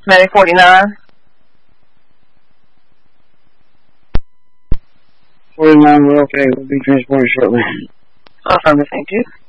Medic 49. 49, we're okay. We'll be transported shortly. Affirmative, thank you.